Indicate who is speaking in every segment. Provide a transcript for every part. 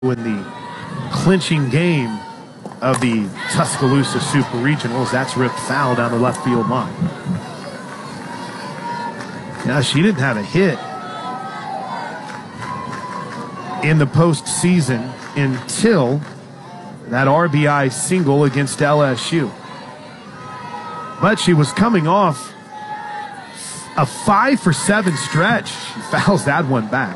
Speaker 1: in the clinching game of the Tuscaloosa Super Regionals. That's ripped foul down the left field line. Now, she didn't have a hit in the postseason until that RBI single against LSU. But she was coming off a 5-for-7 stretch. She fouls that one back.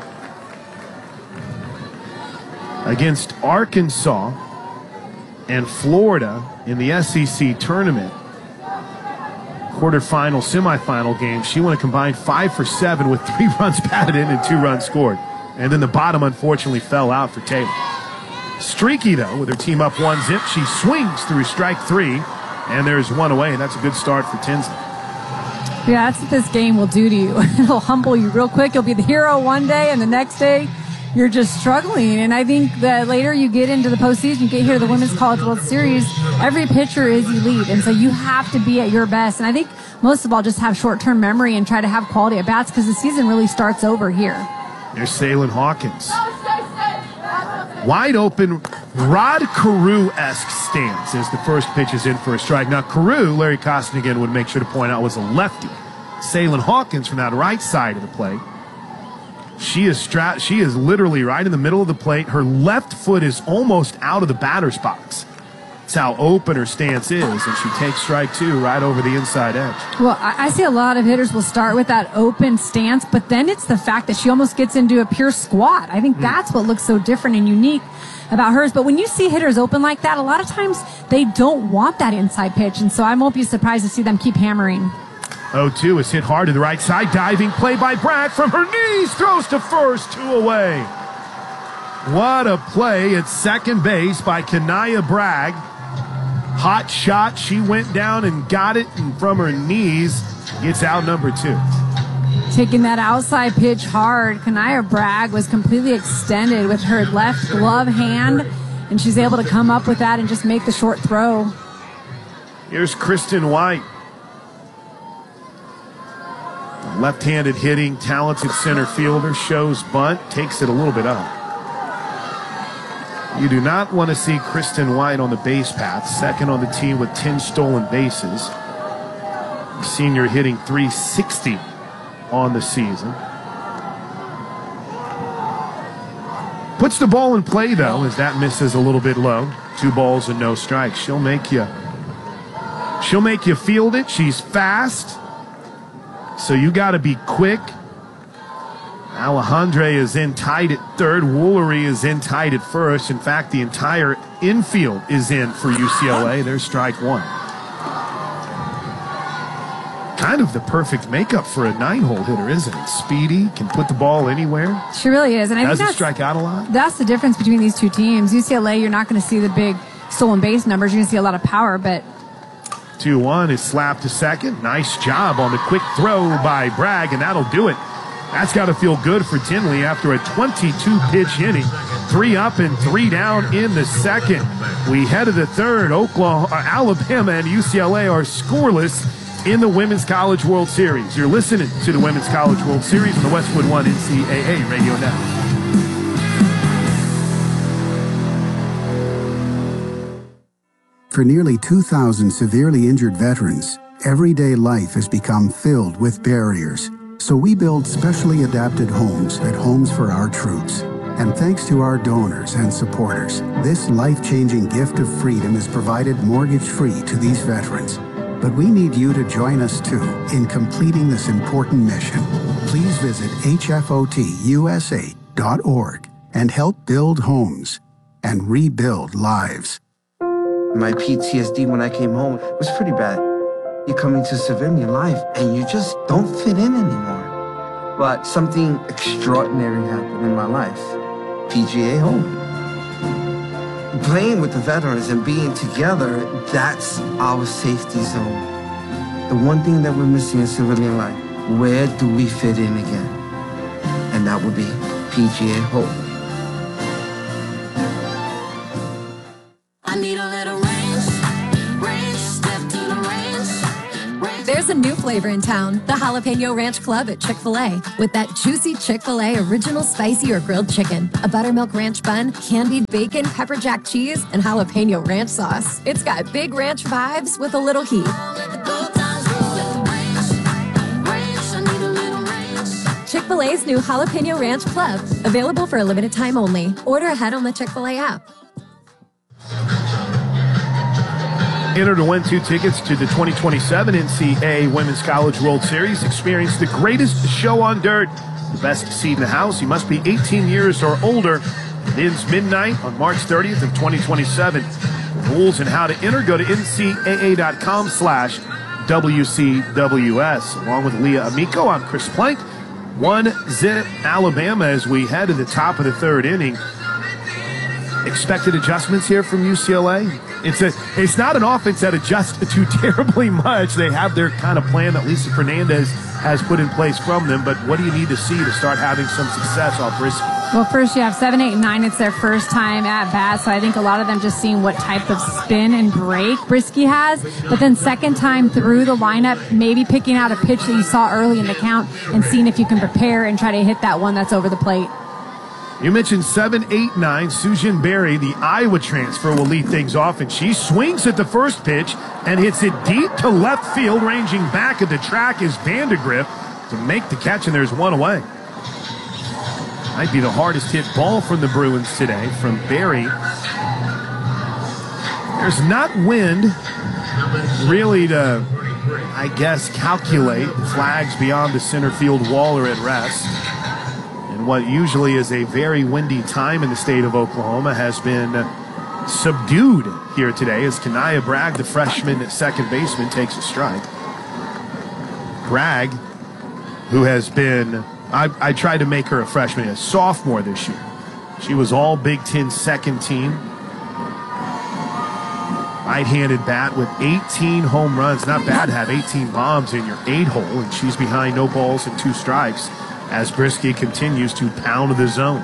Speaker 1: Against Arkansas and Florida in the SEC tournament, quarterfinal, semifinal game, she went a combined 5-for-7 with 3 runs batted in and 2 runs scored. And then the bottom, unfortunately, fell out for Taylor. Streaky, though, with her team up 1-zip. She swings through strike 3, and there's 1 away, and that's a good start for Tinsley.
Speaker 2: Yeah, that's what this game will do to you. It'll humble you real quick. You'll be the hero one day, and the next day, you're just struggling. And I think that later you get into the postseason, you get here to the Women's College World Series, every pitcher is elite. And so you have to be at your best. And I think most of all, just have short-term memory and try to have quality at bats because the season really starts over here.
Speaker 1: There's Saylin Hawkins. Wide open, Rod Carew-esque stance as the first pitch is in for a strike. Now, Carew, Larry Costigan would make sure to point out, was a lefty. Saylin Hawkins from that right side of the plate. She is literally right in the middle of the plate. Her left foot is almost out of the batter's box. That's how open her stance is, and she takes strike 2 right over the inside edge.
Speaker 2: Well, I see a lot of hitters will start with that open stance, but then it's the fact that she almost gets into a pure squat. I think that's what looks so different and unique about hers. But when you see hitters open like that, a lot of times they don't want that inside pitch, and so I won't be surprised to see them keep hammering.
Speaker 1: 0-2 is hit hard to the right side. Diving play by Bragg from her knees. Throws to first. 2 away. What a play at second base by Kanaya Bragg. Hot shot. She went down and got it, and from her knees gets out number 2.
Speaker 2: Taking that outside pitch hard. Kanaya Bragg was completely extended with her left glove hand, and she's able to come up with that and just make the short throw.
Speaker 1: Here's Kristen White. Left-handed hitting, talented center fielder, shows bunt, takes it a little bit up. You do not want to see Kristen White on the base path, second on the team with 10 stolen bases. Senior hitting .360 on the season. Puts the ball in play, though, as that misses a little bit low. 2 balls and no strikes. She'll make you field it. She's fast. So you got to be quick. Alejandre is in tight at third. Woolery is in tight at first. In fact, the entire infield is in for UCLA. There's strike 1. Kind of the perfect makeup for a 9-hole hitter, isn't it? Speedy, can put the ball anywhere.
Speaker 2: She really is. And I think
Speaker 1: doesn't strike out a lot.
Speaker 2: That's the difference between these two teams. UCLA, you're not going to see the big stolen base numbers. You're going to see a lot of power, but
Speaker 1: 2-1 is slapped to second. Nice job on the quick throw by Bragg, and that'll do it. That's got to feel good for Tinley after a 22-pitch inning. 3 up and 3 down in the second. We head to the third. Alabama and UCLA are scoreless in the Women's College World Series. You're listening to the Women's College World Series on the Westwood One NCAA Radio Network.
Speaker 3: For nearly 2,000 severely injured veterans, everyday life has become filled with barriers. So we build specially adapted homes at Homes for Our Troops. And thanks to our donors and supporters, this life-changing gift of freedom is provided mortgage-free to these veterans. But we need you to join us too in completing this important mission. Please visit hfotusa.org and help build homes and rebuild lives.
Speaker 4: My PTSD when I came home was pretty bad. You come into civilian life and you just don't fit in anymore. But something extraordinary happened in my life. PGA Home. Playing with the veterans and being together, that's our safety zone. The one thing that we're missing in civilian life, where do we fit in again? And that would be PGA Home.
Speaker 5: I need a little range, step to the range.
Speaker 6: There's a
Speaker 5: new flavor in town, the Jalapeno Ranch Club at Chick-fil-A. With that juicy Chick-fil-A original spicy or grilled chicken, a buttermilk ranch bun, candied bacon, pepper jack cheese, and jalapeno ranch sauce. It's got big ranch vibes with a little heat. Chick-fil-A's new Jalapeno Ranch Club. Available for a limited time only. Order ahead on the Chick-fil-A app.
Speaker 1: Enter to win 2 tickets to the 2027 NCAA Women's College World Series. Experience the greatest show on dirt. The best seat in the house. You must be 18 years or older. It ends midnight on March 30th of 2027. For rules and how to enter, go to ncaa.com/WCWS. Along with Leah Amico, I'm Chris Plank. 1-0 Alabama as we head to the top of the 3rd inning. Expected adjustments here from UCLA. It's not an offense that adjusts too terribly much. They have their kind of plan that Lisa Fernandez has put in place from them. But what do you need to see to start having some success off Brisky?
Speaker 2: Well, first you have 7, 8, 9. It's their first time at bat, so I think a lot of them just seeing what type of spin and break Brisky has. But then second time through the lineup, maybe picking out a pitch that you saw early in the count and seeing if you can prepare and try to hit that one that's over the plate.
Speaker 1: You mentioned 7, 8, 9. Sujin Berry, the Iowa transfer, will lead things off, and she swings at the first pitch and hits it deep to left field. Ranging back at the track is Vandegrift to make the catch, and there's one away. Might be the hardest hit ball from the Bruins today from Berry. There's not wind really to, I guess, calculate. Flags beyond the center field wall are at rest. What usually is a very windy time in the state of Oklahoma has been subdued here today as Kanaya Bragg, the freshman second baseman, takes a strike. Bragg, who has been, I tried to make her a freshman, a sophomore this year. She was all Big Ten second team. Right-handed bat with 18 home runs. Not bad to have 18 bombs in your 8-hole, and she's behind no balls and 2 strikes. As Brisky continues to pound the zone.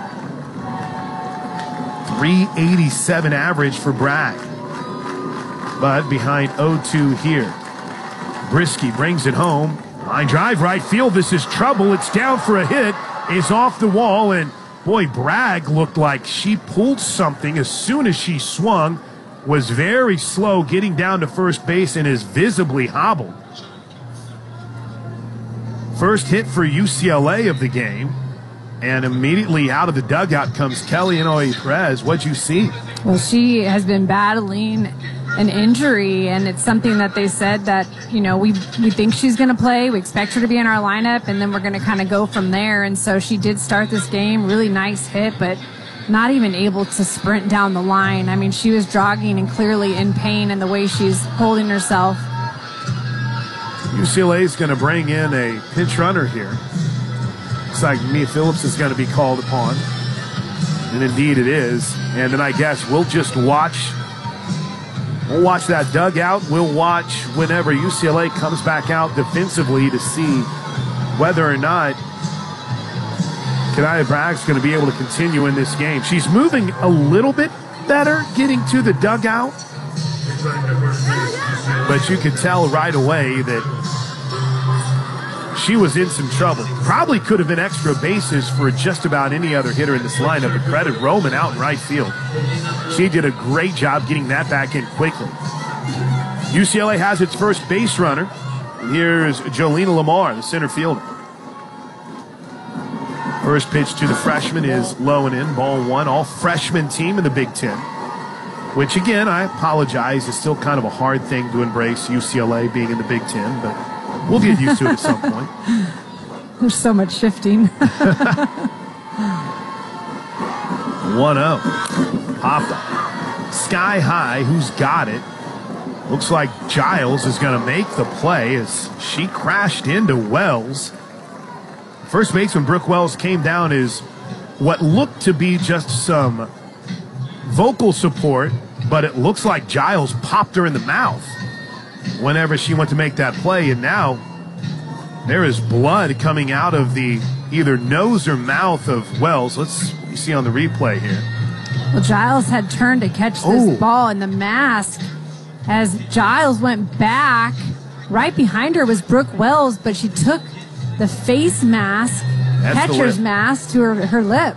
Speaker 1: 387 average for Bragg. But behind 0-2 here. Brisky brings it home. Line drive right field. This is trouble. It's down for a hit. It's off the wall. And boy, Bragg looked like she pulled something as soon as she swung. Was very slow getting down to first base and is visibly hobbled. First hit for UCLA of the game, and immediately out of the dugout comes Kelly Inouye-Perez. What'd you see?
Speaker 2: Well, she has been battling an injury, and it's something that they said that, you know, we think she's going to play. We expect her to be in our lineup, and then we're going to kind of go from there. And so she did start this game. Really nice hit, but not even able to sprint down the line. I mean, she was jogging and clearly in pain in the way she's holding herself.
Speaker 1: UCLA is going to bring in a pinch runner here. Looks like Mia Phillips is going to be called upon. And indeed it is. And then I guess we'll just watch. We'll watch that dugout. We'll watch whenever UCLA comes back out defensively to see whether or not Kanaya Bragg's going to be able to continue in this game. She's moving a little bit better getting to the dugout. But you could tell right away that she was in some trouble. Probably could have been extra bases for just about any other hitter in this lineup. But credit Roman out in right field. She did a great job getting that back in quickly. UCLA has its first base runner. And here's Jolena Lamar, the center fielder. First pitch to the freshman is low and in, ball 1. All freshman team in the Big Ten. Which, again, I apologize, is still kind of a hard thing to embrace, UCLA being in the Big Ten, but we'll get used to it at some point.
Speaker 2: There's so much shifting.
Speaker 1: 1-0. Papa. Sky high, who's got it? Looks like Giles is going to make the play as she crashed into Wells. First baseman Brooke Wells came down as what looked to be just some vocal support, but it looks like Giles popped her in the mouth whenever she went to make that play, and now there is blood coming out of the either nose or mouth of Wells. Let's see on the replay here.
Speaker 2: Well, Giles had turned to catch this ball in the mask as Giles went back right behind her was Brooke Wells, but she took the face mask, catcher's mask, to her lip.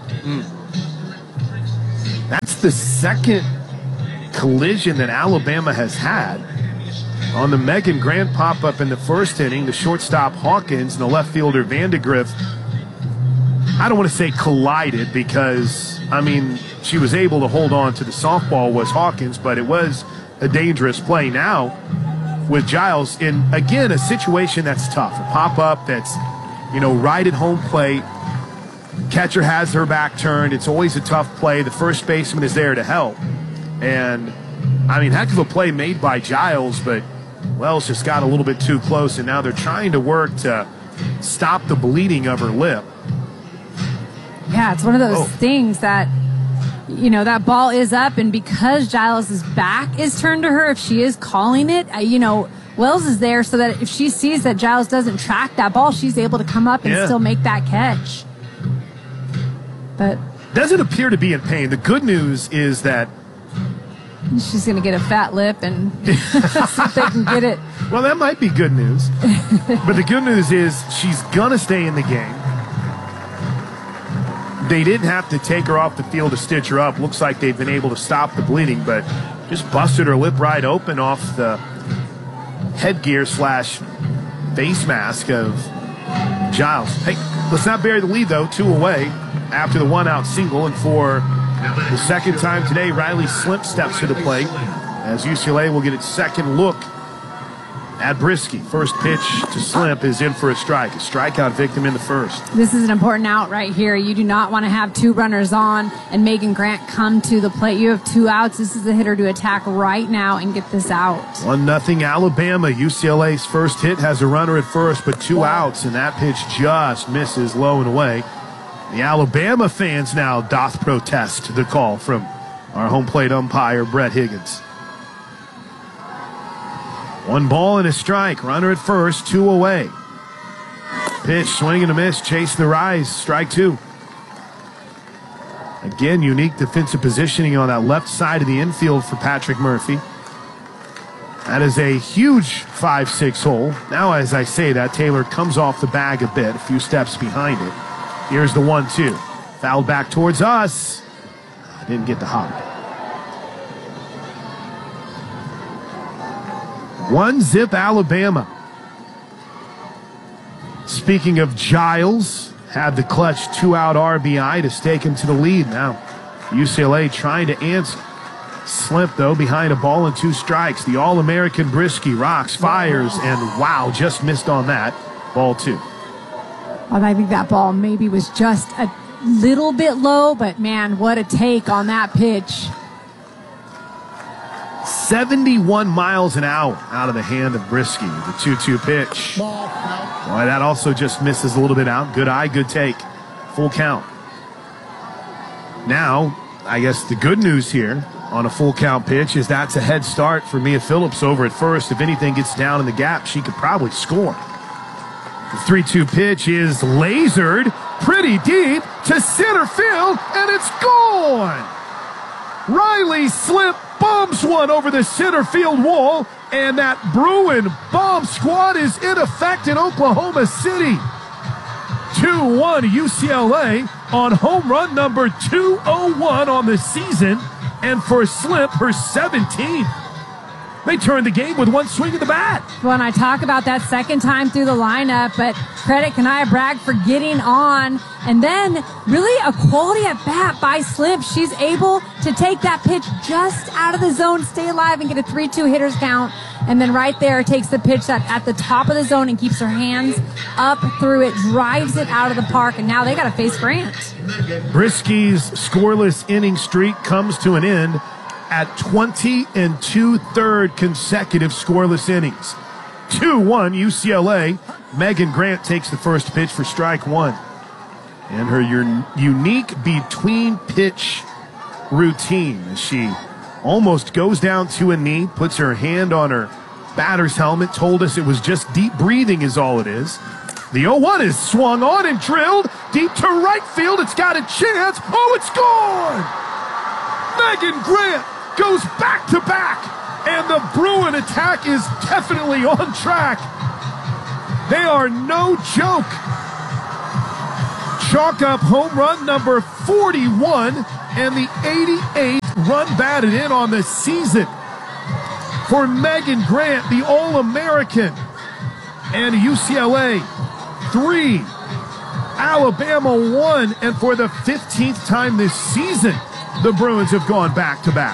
Speaker 1: That's the second collision that Alabama has had. On the Megan Grant pop-up in the first inning, the shortstop Hawkins and the left fielder Vandegrift, I don't want to say collided because, I mean, she was able to hold on to the softball, was Hawkins, but it was a dangerous play. Now, with Giles in, again, a situation that's tough. A pop-up that's, right at home plate. Catcher has her back turned. It's always a tough play. The first baseman is there to help. And, I mean, heck of a play made by Giles, but Wells just got a little bit too close, and now they're trying to work to stop the bleeding of her lip.
Speaker 2: Yeah, it's one of those things that, that ball is up, and because Giles' back is turned to her, if she is calling it, Wells is there so that if she sees that Giles doesn't track that ball, she's able to come up and still make that catch. But
Speaker 1: doesn't appear to be in pain. The good news is that
Speaker 2: she's going to get a fat lip and see if they can get it.
Speaker 1: Well, that might be good news. But the good news is she's going to stay in the game. They didn't have to take her off the field to stitch her up. Looks like they've been able to stop the bleeding, but just busted her lip right open off the headgear / face mask of Giles. Hey, let's not bury the lead, though. 2 away after the 1-out single, and for the second time today, Riley Slimp steps to the plate as UCLA will get its second look at Brisky. First pitch to Slimp is in for a strike. A strikeout victim in the first.
Speaker 2: This is an important out right here. You do not want to have 2 runners on and Megan Grant come to the plate. You have 2 outs. This is the hitter to attack right now and get this out.
Speaker 1: 1-0 Alabama. UCLA's first hit has a runner at first, but 2 outs, and that pitch just misses low and away. The Alabama fans now doth protest the call from our home plate umpire, Brett Higgins. 1 ball and a strike. Runner at first, 2 away. Pitch, swing and a miss. Chase the rise. Strike 2. Again, unique defensive positioning on that left side of the infield for Patrick Murphy. That is a huge 5-6 hole. Now, as I say that, Taylor comes off the bag a bit, a few steps behind it. Here's the 1-2. Fouled back towards us. Didn't get the hop. 1-0 Alabama. Speaking of Giles, had the clutch 2-out RBI to stake him to the lead. Now, UCLA trying to answer. Slimp, though, behind a ball and 2 strikes. The All-American Brisky rocks, fires, and wow, just missed on that. Ball 2.
Speaker 2: Well, I think that ball maybe was just a little bit low, but man, what a take on that pitch.
Speaker 1: 71 miles an hour out of the hand of Brisky. The 2-2 pitch. Boy, that also just misses a little bit out. Good eye, good take. Full count. Now, I guess the good news here on a full count pitch is that's a head start for Mia Phillips over at first. If anything gets down in the gap, she could probably score. The 3-2 pitch is lasered pretty deep to center field, and it's gone. Riley Slimp bombs one over the center field wall, and that Bruin bomb squad is in effect in Oklahoma City. 2-1 UCLA on home run number 201 on the season, and for Slimp, her 17th. They turned the game with 1 swing of the bat.
Speaker 2: When I talk about that second time through the lineup, but credit Kanaya Bragg for getting on. And then really a quality at bat by Slimp. She's able to take that pitch just out of the zone, stay alive, and get a 3-2 hitter's count. And then right there takes the pitch that at the top of the zone and keeps her hands up through it, drives it out of the park, and now they got to face Grant.
Speaker 1: Brisky's scoreless inning streak comes to an end at 20 2/3 consecutive scoreless innings. 2-1 UCLA. Megan Grant takes the first pitch for strike 1. And her unique between pitch routine as she almost goes down to a knee, puts her hand on her batter's helmet, told us it was just deep breathing is all it is. The 0-1 is swung on and drilled deep to right field. It's got a chance. Oh, it's gone! Megan Grant goes back-to-back And the Bruin attack is definitely on track. They are no joke. Chalk up home run number 41 and the 88th run batted in on the season for Megan Grant, the All-American. And UCLA 3, Alabama 1, and for the 15th time this season, the Bruins have gone back-to-back.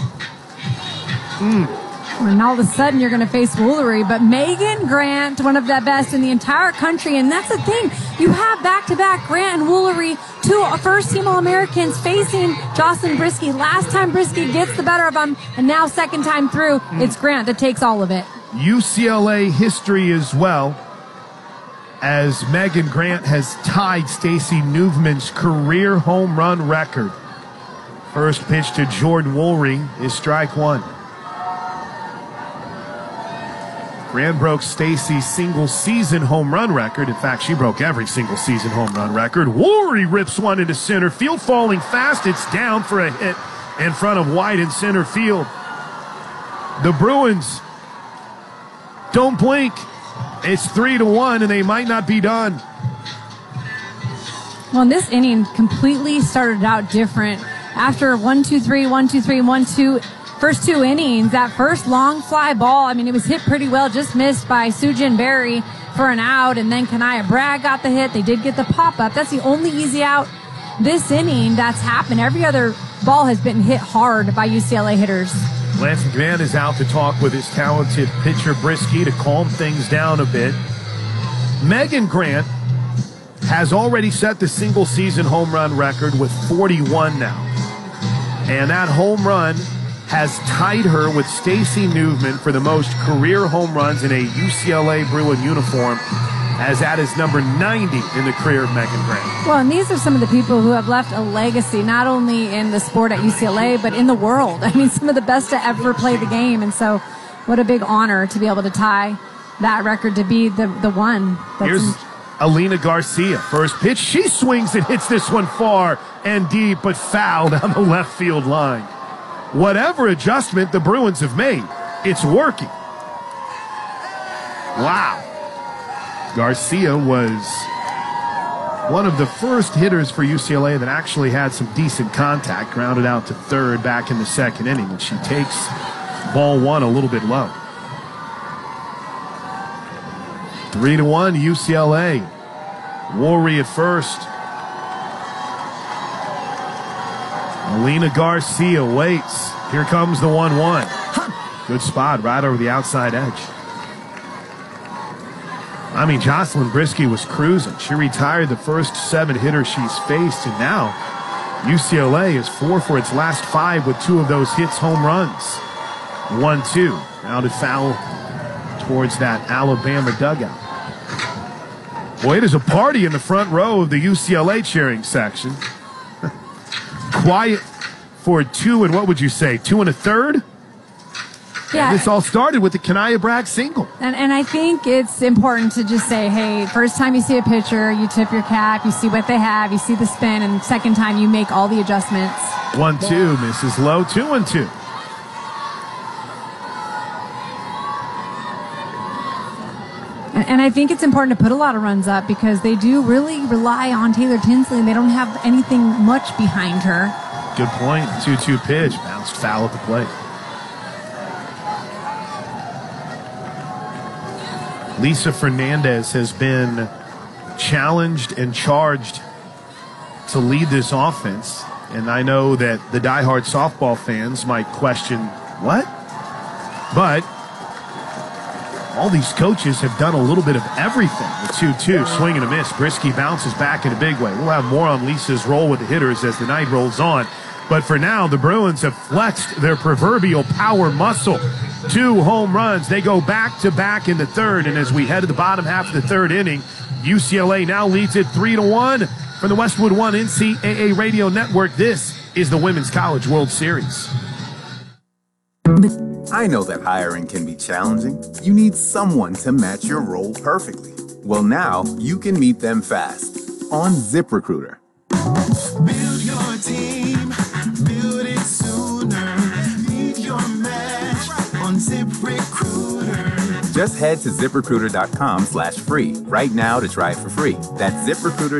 Speaker 2: And all of a sudden, you're going to face Woolery, but Megan Grant, one of the best in the entire country, and that's the thing. You have back-to-back Grant and Woolery, two first-team All-Americans facing Jocelyn Brisky. Last time Brisky gets the better of them, and now second time through, it's Grant that takes all of it.
Speaker 1: UCLA history as well, as Megan Grant has tied Stacey Newman's career home run record. First pitch to Jordan Woolery is strike one. Grant broke Stacey's single-season home run record. In fact, she broke every single-season home run record. Woolery rips one into center field, falling fast. It's down for a hit in front of White in center field. The Bruins don't blink. It's 3-1, and they might not be done.
Speaker 2: Well, this inning completely started out different. After 1-2-3, 1-2-3, 1-2, first two innings, that first long fly ball, I mean, it was hit pretty well, just missed by Sujin Berry for an out, and then Kanaya Bragg got the hit. They did get the pop-up. That's the only easy out this inning that's happened. Every other ball has been hit hard by UCLA hitters.
Speaker 1: Lance McMahon is out to talk with his talented pitcher Brisky to calm things down a bit. Megan Grant has already set the single-season home run record with 41 now. And that home run has tied her with Stacey Newman for the most career home runs in a UCLA Bruin uniform, as that is number 90 in the career of Megan Grant.
Speaker 2: Well, and these are some of the people who have left a legacy, not only in the sport at UCLA, but in the world. I mean, some of the best to ever play the game. And so what a big honor to be able to tie that record, to be the one.
Speaker 1: Here's Alina Garcia. First pitch, she swings and hits this one far and deep, but foul down the left field line. Whatever adjustment the Bruins have made, it's working. Wow. Garcia was one of the first hitters for UCLA that actually had some decent contact, grounded out to third back in the second inning, and she takes ball one a little bit low. 3-1 UCLA. Woolery at first. Alina Garcia waits. Here comes the 1-1. Good spot right over the outside edge. I mean, Jocelyn Brisky was cruising. She retired the first 7 hitters she's faced, and now UCLA is 4 for its last 5 with 2 of those hits home runs. 1-2. Rounded foul towards that Alabama dugout. Boy, it is a party in the front row of the UCLA cheering section. Quiet for 2 and what would you say, 2 1/3?
Speaker 2: Yeah.
Speaker 1: And this all started with the Kanaya Bragg single.
Speaker 2: And I think it's important to just say, hey, first time you see a pitcher, you tip your cap, you see what they have, you see the spin, and second time you make all the adjustments.
Speaker 1: 1-2, misses low, 2-2.
Speaker 2: And I think it's important to put a lot of runs up because they do really rely on Taylor Tinsley, and they don't have anything much behind her.
Speaker 1: Good point. 2-2 pitch, bounced foul at the plate. Lisa Fernandez has been challenged and charged to lead this offense. And I know that the diehard softball fans might question, what? But all these coaches have done a little bit of everything. The 2-2, swing and a miss. Brisky bounces back in a big way. We'll have more on Lisa's role with the hitters as the night rolls on. But for now, the Bruins have flexed their proverbial power muscle. 2 home runs. They go back-to-back in the third. And as we head to the bottom half of the third inning, UCLA now leads it 3-1 from the Westwood One NCAA Radio Network. This is the Women's College World Series.
Speaker 6: I know that hiring can be challenging. You need someone to match your role perfectly. Well, now you can meet them fast on ZipRecruiter.
Speaker 7: Build your team, build it sooner. Meet your match
Speaker 6: Just head to ZipRecruiter.com/free right now to try it for free. That's ZipRecruiter.